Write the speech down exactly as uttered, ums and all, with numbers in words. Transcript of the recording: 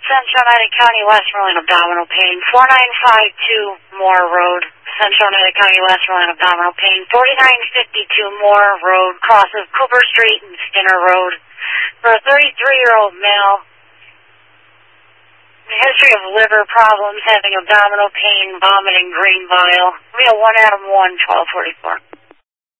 Central United County, Westmoreland, abdominal pain. four nine five two Moore Road, Central United County, Westmoreland, abdominal pain. forty-nine fifty-two Moore Road, crosses Cooper Street and Skinner Road. For a thirty-three-year-old male, history of liver problems, having abdominal pain, vomiting, green bile. We have one Adam one, twelve forty-four.